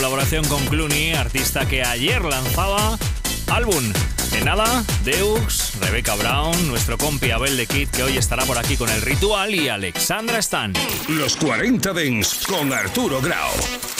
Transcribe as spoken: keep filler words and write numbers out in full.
Colaboración con Clooney, artista que ayer lanzaba álbum. En nada, Deux, Rebecca Brown, nuestro compi Abel de Kid, que hoy estará por aquí con El Ritual, y Alexandra Stan. Los cuarenta Dance con Arturo Grau.